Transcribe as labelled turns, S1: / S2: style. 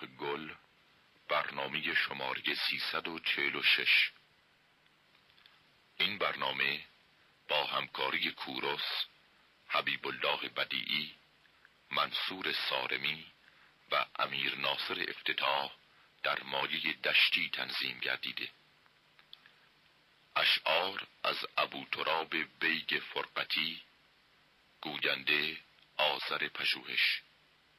S1: باغ گل، برنامه شماره 346. این برنامه با همکاری کوروس، حبیب الله بدیعی، منصور سارمی و امیر ناصر افتتاح در مایه دشتی تنظیم گردیده. اشعار از ابو تراب بیگ فرقتی، گوینده آذر پژوهش.